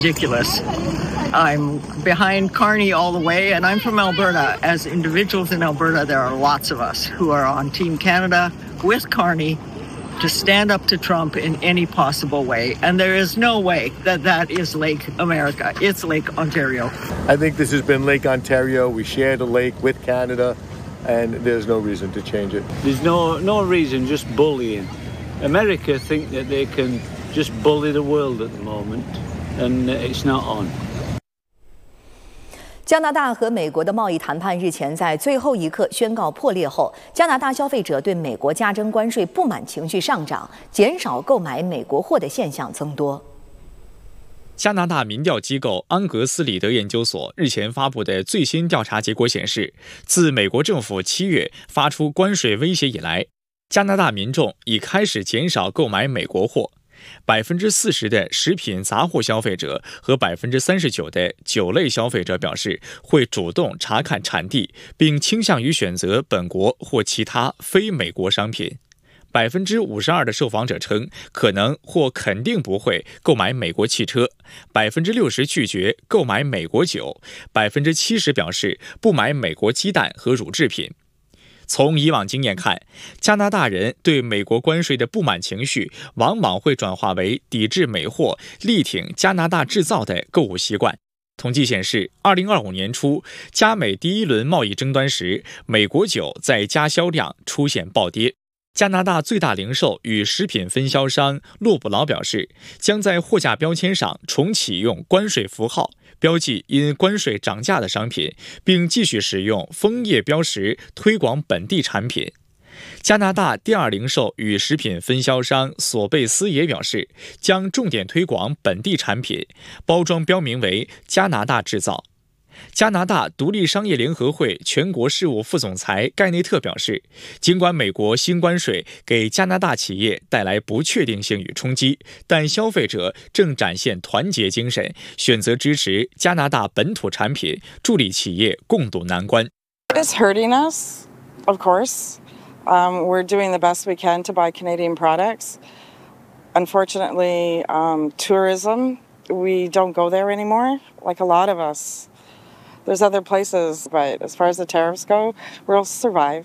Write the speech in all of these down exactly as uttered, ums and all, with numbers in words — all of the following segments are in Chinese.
Ridiculous. I'm behind Carney all the way, and I'm from Alberta. As individuals in Alberta, there are lots of us who are on Team Canada with Carney to stand up to Trump in any possible way. And there is no way that that is Lake America. It's Lake Ontario. I think this has been Lake Ontario. We share the lake with Canada, and there's no reason to change it. There's no, no reason, just bullying. America think that they can just bully the world at the moment, and it's not on. 加拿大和美国的贸易谈判日前在最后一刻宣告破裂后，加拿大消费者对美国加征关税不满情绪上涨，减少购买美国货的现象增多。 加拿大民调机构安格斯里德研究所日前发布的最新调查结果显示，自美国政府七月发出关税威胁以来，加拿大民众已开始减少购买美国货。百分之四十的食品杂货消费者和百分之三十九的酒类消费者表示会主动查看产地，并倾向于选择本国或其他非美国商品。百分之五十二的受访者称可能或肯定不会购买美国汽车，百分之六十拒绝购买美国酒，百分之七十表示不买美国鸡蛋和乳制品。从以往经验看，加拿大人对美国关税的不满情绪往往会转化为抵制美货、力挺加拿大制造的购物习惯。统计显示，二零二五年初，加美第一轮贸易争端时，美国酒在加销量出现暴跌。加拿大最大零售与食品分销商洛布劳表示，将在货架标签上重启用关税符号，标记因关税涨价的商品，并继续使用枫叶标识推广本地产品。加拿大第二零售与食品分销商索贝斯也表示，将重点推广本地产品，包装标明为加拿大制造。加拿大独立商业联合会全国事务副总裁盖内特表示，尽管美国新关税给加拿大企业带来不确定性与冲击，但消费者正展现团结精神，选择支持加拿大本土产品，助力企业共度难关。 It's hurting us, of course. Um, we're doing the best we can to buy Canadian products. Unfortunately, um, tourism, we don't go there anymore, like a lot of us.There's other places, but as far as the tariffs go, we'll survive.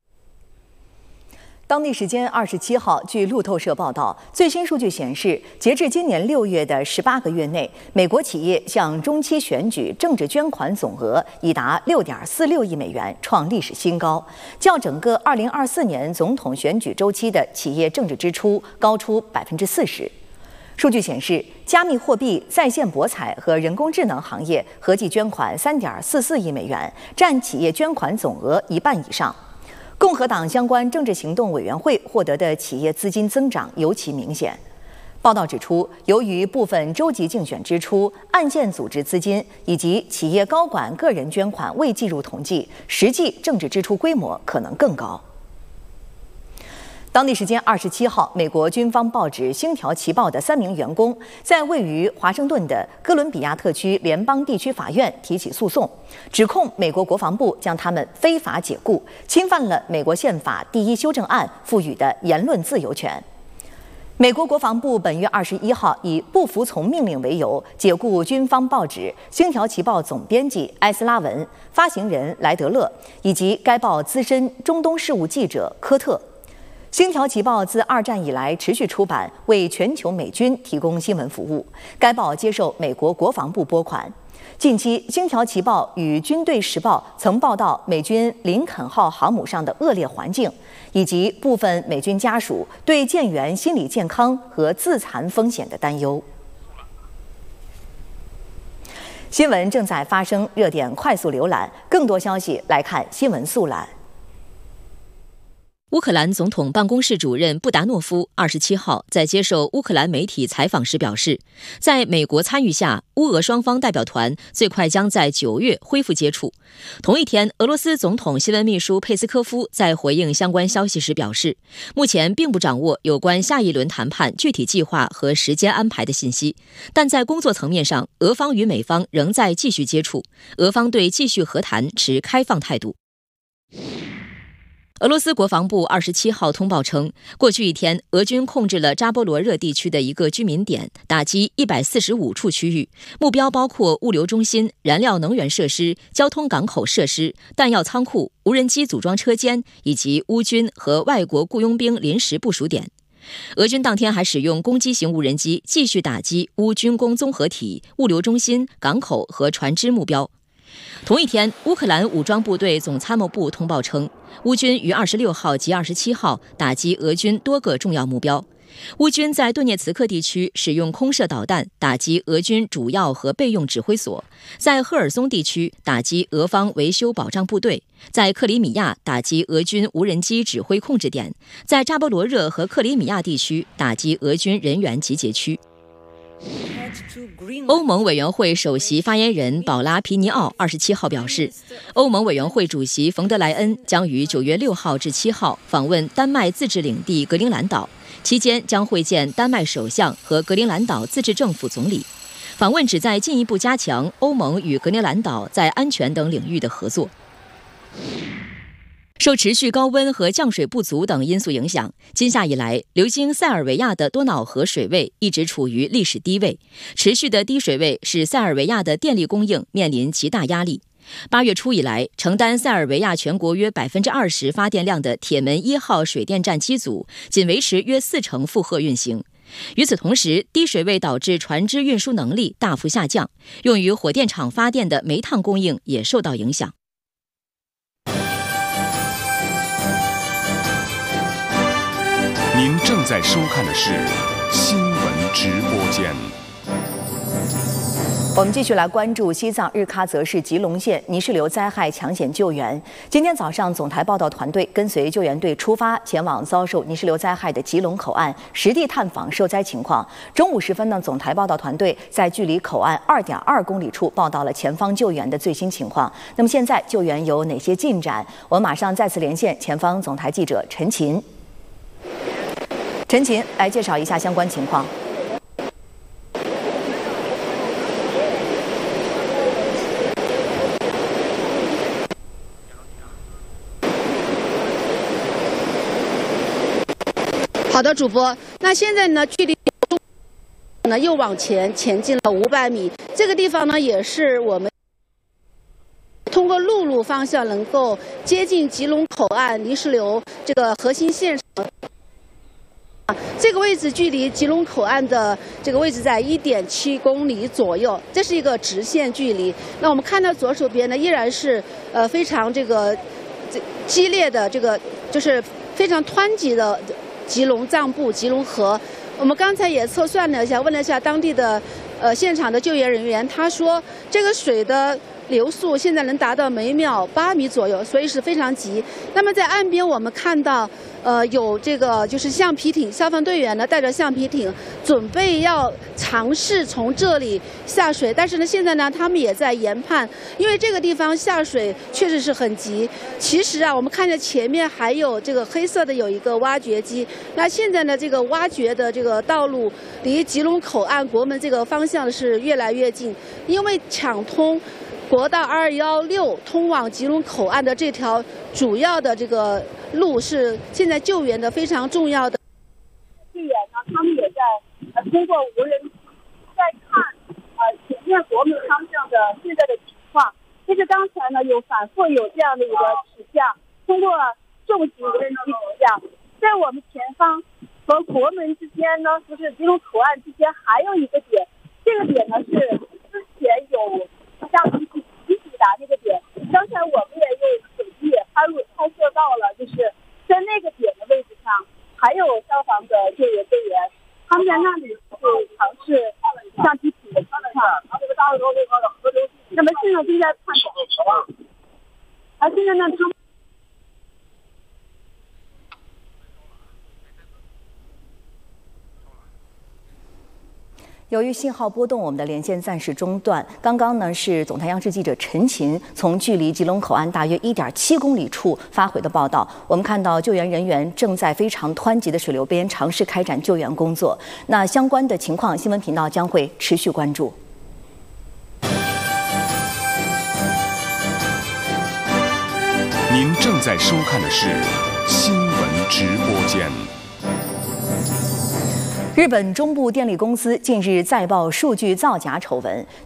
当地时间二十七号，据路透社报道，最新数据显示，截至今年六月的十八个月内，美国企业向中期选举政治捐款总额已达六点四六亿美元，创历史新高，较整个二零二四年总统选举周期的企业政治支出高出百分之四十。数据显示，加密货币、在线博彩和人工智能行业合计捐款三点四四亿美元，占企业捐款总额一半以上。共和党相关政治行动委员会获得的企业资金增长尤其明显。报道指出，由于部分州级竞选支出、案件组织资金以及企业高管个人捐款未计入统计，实际政治支出规模可能更高。当地时间二十七号，美国军方报纸《星条旗报》的三名员工在位于华盛顿的哥伦比亚特区联邦地区法院提起诉讼，指控美国国防部将他们非法解雇，侵犯了美国宪法第一修正案赋予的言论自由权。美国国防部本月二十一号以不服从命令为由，解雇军方报纸《星条旗报》总编辑埃斯拉文、发行人莱德勒以及该报资深中东事务记者科特。星条旗报自二战以来持续出版，为全球美军提供新闻服务。该报接受美国国防部拨款。近期，星条旗报与军队时报曾报道美军林肯号航母上的恶劣环境，以及部分美军家属对舰员心理健康和自残风险的担忧。新闻正在发生，热点快速浏览，更多消息来看新闻速览。 乌克兰总统办公室主任布达诺夫二十七号在接受乌克兰媒体采访时表示，在美国参与下，乌俄双方代表团最快将在九月恢复接触。同一天，俄罗斯总统新闻秘书佩斯科夫在回应相关消息时表示，目前并不掌握有关下一轮谈判具体计划和时间安排的信息，但在工作层面上，俄方与美方仍在继续接触，俄方对继续和谈持开放态度。 俄罗斯国防部二十七号通报称，过去一天，俄军控制了扎波罗热地区的一个居民点，打击一百四十五处区域，目标包括物流中心、燃料能源设施、交通港口设施、弹药仓库、无人机组装车间以及乌军和外国雇佣兵临时部署点。俄军当天还使用攻击型无人机继续打击乌军工综合体、物流中心、港口和船只目标。同一天，乌克兰武装部队总参谋部通报称，乌军于二十六号及二十七号打击俄军多个重要目标。乌军在顿涅茨克地区使用空射导弹打击俄军主要和备用指挥所，在赫尔松地区打击俄方维修保障部队，在克里米亚打击俄军无人机指挥控制点，在扎波罗热和克里米亚地区打击俄军人员集结区。欧盟委员会首席发言人保拉皮尼奥二十七号表示，欧盟委员会主席冯德莱恩将于九月六号至七号访问丹麦自治领地格陵兰岛，期间将会见丹麦首相和格陵兰岛自治政府总理。访问旨在进一步加强欧盟与格陵兰岛在安全等领域的合作。受持续高温和降水不足等因素影响，今夏以来，流经塞尔维亚的多瑙河水位一直处于历史低位。持续的低水位使塞尔维亚的电力供应面临极大压力。八月初以来，承担塞尔维亚全国约百分之二十发电量的铁门一号水电站机组，仅维持约四成负荷运行。与此同时，低水位导致船只运输能力大幅下降，用于火电厂发电的煤炭供应也受到影响。 您正在收看的是新闻直播间。 我们继续来关注西藏日喀则市吉隆县泥石流灾害抢险救援。今天早上，总台报道团队跟随救援队出发，前往遭受泥石流灾害的吉隆口岸，实地探访受灾情况。中午时分呢，总台报道团队在距离口岸二点二公里处报道了前方救援的最新情况。那么现在救援有哪些进展？我们马上再次连线前方总台记者陈琴。陈琴来介绍一下相关情况。 好的，主播。那现在呢，距离呢又往前前进了五百米。这个地方呢，也是我们通过陆路方向能够接近吉隆口岸泥石流这个核心线上。这个位置距离吉隆口岸的这个位置在 一点七公里左右，这是一个直线距离。那我们看到左手边呢，依然是呃非常这个这激烈的这个就是非常湍急的吉隆藏布吉隆河。我们刚才也测算了一下，问了一下当地的呃现场的救援人员，他说这个水的流速现在能达到每秒八米左右，所以是非常急。那么在岸边我们看到，呃，有这个就是橡皮艇，消防队员呢带着橡皮艇，准备要尝试从这里下水。但是呢，现在呢，他们也在研判，因为这个地方下水确实是很急。其实啊，我们看见前面还有这个黑色的有一个挖掘机。那现在呢，这个挖掘的这个道路离吉隆口岸国门这个方向是越来越近，因为抢通国道二幺六通往吉隆口岸的这条主要的这个路是现在救援的非常重要的。 队员呢，他们也在呃通过无人机在看呃前面国门方向的现在的情况。其实刚才呢有反复有这样的一个指向，通过重型无人机指向，在我们前方和国门之间呢，就是吉隆口岸之间还有一个点，这个点呢是之前有像集体抵达那个点，刚才我们也用手机也拍录拍摄到了，就是在那个点的位置上还有消防的救援队员，他们在那里就尝试像集体的情况。那么现在正在看守，而现在呢，他们。 由于信号波动，我们的连线暂时中断。刚刚呢是总台央视记者陈琴从距离吉隆口岸大约 一点七公里处发回的报道。我们看到救援人员正在非常湍急的水流边尝试开展救援工作。那相关的情况，新闻频道将会持续关注。 您正在收看的是新闻直播间。 日本中部电力公司近日再曝数据造假丑闻，